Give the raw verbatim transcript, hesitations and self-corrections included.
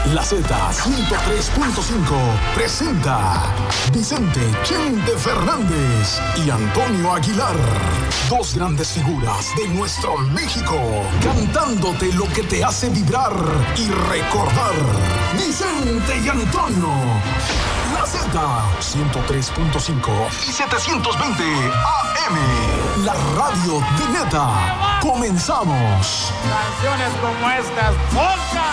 La Z ciento tres punto cinco presenta Vicente Chente Fernández y Antonio Aguilar, dos grandes figuras de nuestro México, cantándote lo que te hace vibrar y recordar. Vicente y Antonio. La Z ciento tres punto cinco y setecientos veinte A M. La radio de Neta. Comenzamos. Canciones como estas, ¡Polka!